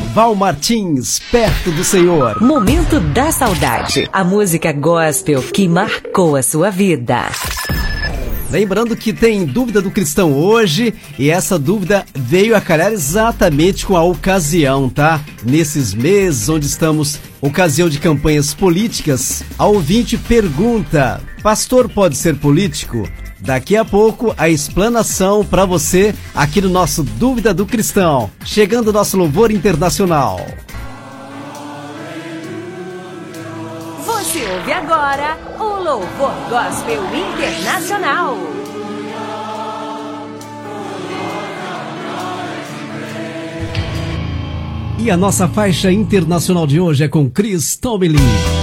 Val Martins, Perto do Senhor. Momento da Saudade, a música gospel que marcou a sua vida. Lembrando que tem dúvida do cristão hoje, e essa dúvida veio a calhar exatamente com a ocasião, tá? Nesses meses onde estamos, ocasião de campanhas políticas, a ouvinte pergunta: pastor pode ser político? Daqui a pouco a explanação para você aqui no nosso Dúvida do Cristão. Chegando o nosso louvor internacional. Você ouve agora o Louvor Gospel Internacional. E a nossa faixa internacional de hoje é com Chris Tomlin.